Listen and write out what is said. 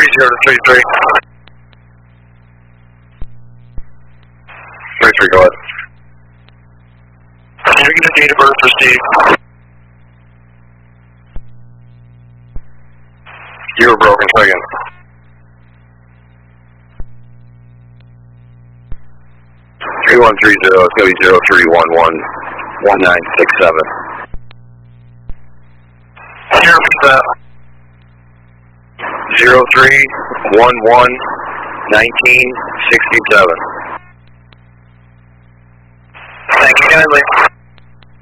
30 to 33. 33, go ahead. Can you get a date of birth for Steve? You were broken second. It's going to be 03111967. Can you repeat that? 03111967. Thank you kindly.